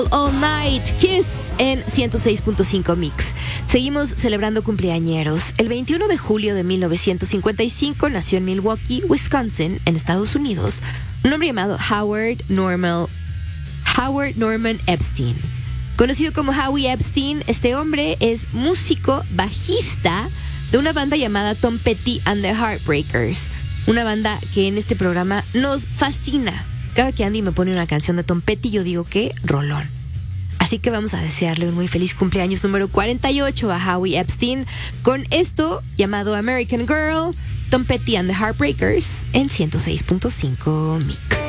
All Night, Kiss en 106.5 Mix. Seguimos celebrando cumpleañeros. El 21 de julio de 1955 nació en Milwaukee, Wisconsin, en Estados Unidos, un hombre llamado Howard Norman Epstein. Conocido como Howie Epstein, este hombre es músico bajista de una banda llamada Tom Petty and the Heartbreakers, una banda que en este programa nos fascina. Cada que Andy me pone una canción de Tom Petty, yo digo que rolón. Así que vamos a desearle un muy feliz cumpleaños número 48 a Howie Epstein con esto llamado American Girl, Tom Petty and the Heartbreakers en 106.5 Mix.